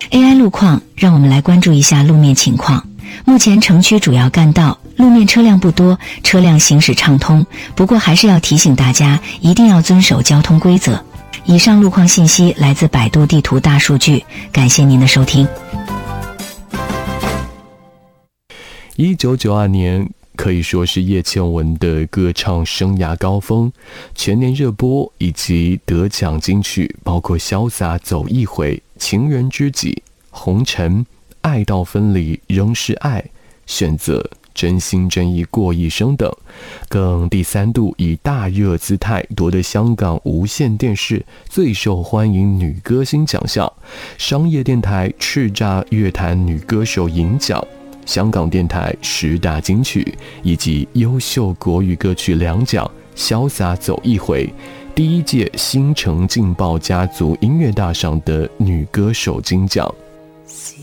AI 路况，让我们来关注一下路面情况。目前城区主要干道路面车辆不多，车辆行驶畅通，不过还是要提醒大家一定要遵守交通规则。以上路况信息来自百度地图大数据，感谢您的收听。 1992年可以说是叶倩文的歌唱生涯高峰，全年热播以及得奖金曲包括《潇洒走一回》、《情人知己》、《红尘》、《爱到分离仍是爱》、选择、真心真意过一生等，更第3度以大热姿态夺得香港无线电视最受欢迎女歌星奖项、商业电台叱咤乐坛女歌手银奖、香港电台10大金曲以及优秀国语歌曲2奖，潇洒走一回，第1届新城劲爆家族音乐大赏的女歌手金奖。